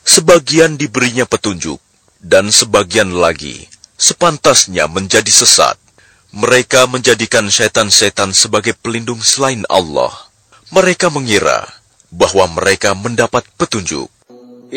Sebagian diberinya petunjuk, dan sebagian lagi sepantasnya menjadi sesat. Mereka menjadikan setan-setan sebagai pelindung selain Allah. Mereka mengira bahwa mereka mendapat petunjuk.